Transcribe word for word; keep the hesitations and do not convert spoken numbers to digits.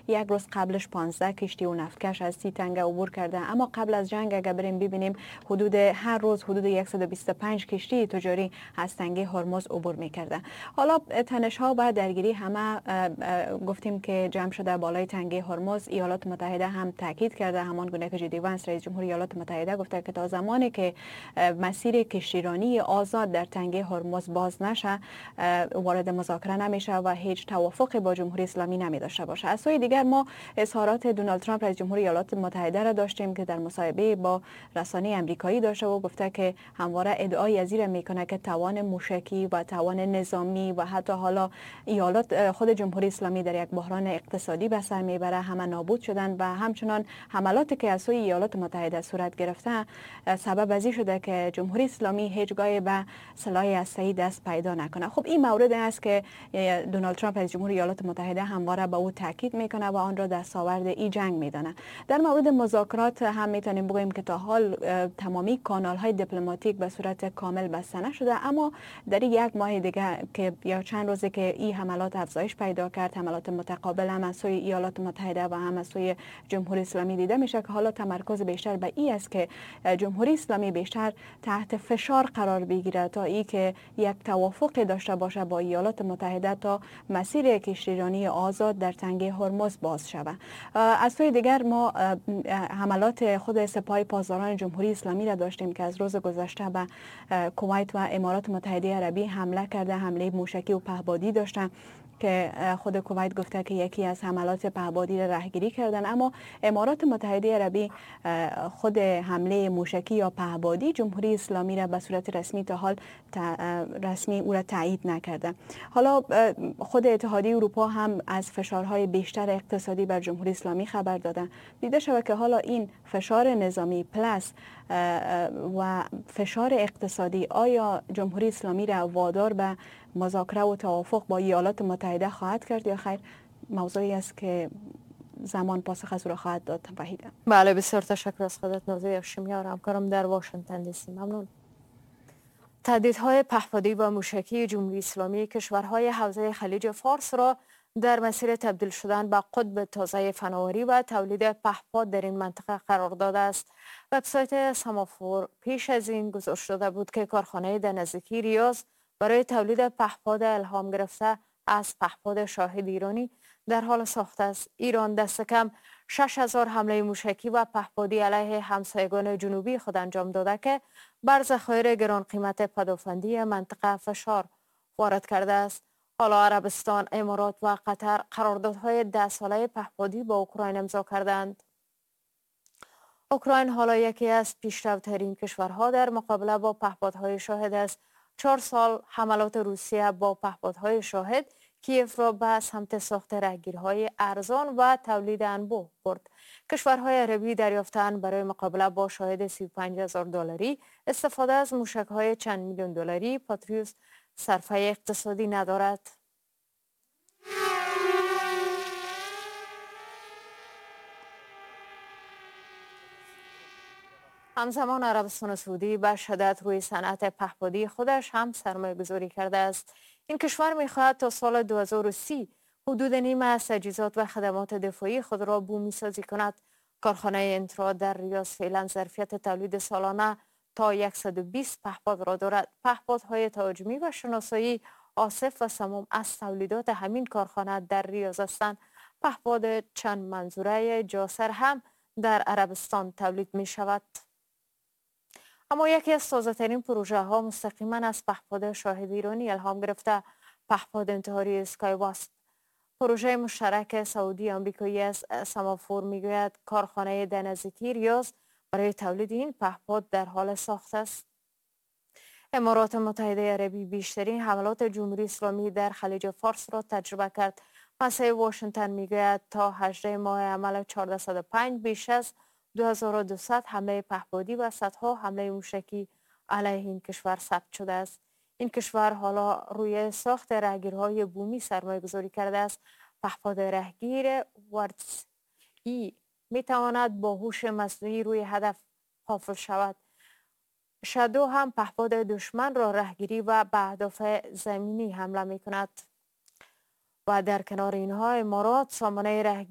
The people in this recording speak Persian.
یک روز قبلش پانزده کشتی و نفتکش از سی تنگه عبور کرده. اما قبل از جنگ اگر بریم ببینیم حدود هر روز حدود صد و بیست و پنج کشتی تجاری از تنگه هرمز عبور میکرده. حالا تنش ها و درگیری همه گفتیم که جمع شده بالای تنگه هرمز. ایالات متحده هم تاکید کرده، همان گونه که جی دی وانس رئیس جمهور ایالات متحده گفته که تا زمانی که مسیر کشتیرانی آزاد در تنگه هرمز باز نشه وارد مذاکره نمیشه و هیچ توافقی با جمهوری اسلامی نمی داشته باشه. از سوی دیگر ما اظهارات دونالد ترامپ رئیس جمهور ایالات متحده را داشتیم که در مصاحبه با رسانه آمریکایی داشته و گفته که همواره ادعای از این میکنه که توان موشکی و توان نظامی و حتی حالا ایالات خود جمهوری اسلامی در یک بحران اقتصادی به سر میبره، همه نابود شدن و همچنان حملاتی که از سوی ایالات متحده صورت گرفته سبب ازی شده که جمهوری اسلامی هیچگاه به سلاح هسته‌ای دست پیدا نکنه. خب این مورد است که دونالد ترامپ رئیس جمهور ایالات متحده همواره به او تاکید میکنه و آن را دستاورد این جنگ میدانه. در مورد مذاکرات هم میتونیم بگوییم که تا حال تمامی کانال های دیپلماتیک به صورت کامل بسته نشده، اما در یک ماه دیگه که یا چند روزه که این حملات افزایش پیدا کرد، حملات متقابل هم از سوی ایالات متحده و هم از سوی جمهوری اسلامی دیده میشه که حالا تمرکز بیشتر به این است که جمهوری اسلامی بیشتر تحت فشار قرار بگیره تا ای که یک توافق داشته باشه با ایالات متحده تا مسیر کشتیرانی آزاد در تنگه هرمز باز شود. از سوی دیگر ما حملات خود سپاه پاسداران جمهوری اسلامی را داشتیم که از روز گذشته به کویت و امارات متحده عربی حمله کرده، حمله موشکی و پهپادی داشتن که خود کویت گفته که یکی از حملات پهپادی را رهگیری کردن، اما امارات متحده عربی خود حمله موشکی یا پهپادی جمهوری اسلامی را به صورت رسمی تا حال رسمی او را تایید نکرده. حالا خود اتحادیه اروپا هم از فشارهای بیشتر اقتصادی بر جمهوری اسلامی خبر دادن. دیده شود که حالا این فشار نظامی پلاس و فشار اقتصادی آیا جمهوری اسلامی را وادار به مذاکره و توافق با ایالات متحده خواهد کرد یا خیر؟ موضوعی است که زمان پاسخ از او را خواهد داد. وحیده. بله، بسیار تشکر از خودت نازی هاشمیار، همکارم در واشنگتن دی سی. ممنون. تهدیدهای پهپادی و موشکی جمهوری اسلامی کشورهای حوزه خلیج فارس را در مسیر تبدیل شدن به قطب تازه فناوری و تولید پهپاد در این منطقه قرار داده است. وبسایت سمافور پیش از این گزارش داده بود که کارخانه در نزدیکی ریاض برای تولید پهپاد الهام گرفته از پهپاد شاهد ایرانی در حال ساخت است. ایران دست کم شش هزار حمله موشکی و پهپادی علیه همسایگان جنوبی خود انجام داده که بر ذخایر گران قیمت پدافندی منطقه فشار وارد کرده است. حالا عربستان، امارات و قطر قراردادهای ده ساله پهپادی با اوکراین امضا کردند. اوکراین حالا یکی از پیشروترین کشورها در مقابله با پهپادهای شاهد است. چهار سال حملات روسیه با پهپادهای شاهد کیف را به سمت ساخت راهگیرهای ارزان و تولید انبوه برد. کشورهای عربی دریافتند برای مقابله با شاهد سی و پنج هزار دلاری استفاده از موشک‌های چند میلیون دلاری پاتریوس صرفه اقتصادی ندارد. همزمان عربستان سعودی به شدت روی صنعت پهپادی خودش هم سرمایه گذاری کرده است. این کشور می‌خواهد تا سال دو هزار و سی حدود نیم از تجهیزات و خدمات دفاعی خود را بومی سازی کند. کارخانه انترا در ریاض فعلا ظرفیت تولید سالانه تا صد و بیست پهپاد را دارد. پهپادهای تهاجمی و شناسایی آصف و سموم از تولیدات همین کارخانه در ریاض هستند. پهپاد چند منظوره جاسر هم در عربستان تولید می شود. اما یکی از تازه‌ترین پروژه ها مستقیما از پهپاد شاهد ایرانی الهام گرفته، پهپاد انتحاری اسکای واست. پروژه مشترک سعودی آمریکایی از سمافور میگوید کارخانه در نزدیکی ریاض برای تولید این پهپاد در حال ساخت است. امارات متحده عربی بیشترین حملات جمهوری اسلامی در خلیج فارس را تجربه کرد. مسئله واشنگتن میگوید تا هجدهم ماه عمل چهارصد و پنج بیش از دو هزار و دویست حمله پهپادی و صدها حمله موشکی علیه این کشور ثبت شده است. این کشور حالا روی ساخت راهگیرهای بومی سرمایه گذاری کرده است. پهپاد راهگیر وردس ای می تواند با هوش مصنوعی روی هدف قافل شود. شادو هم پهپاد دشمن را راهگیری و به اهداف زمینی حمله می کند. و در کنار اینها امارات سامانه راهگیری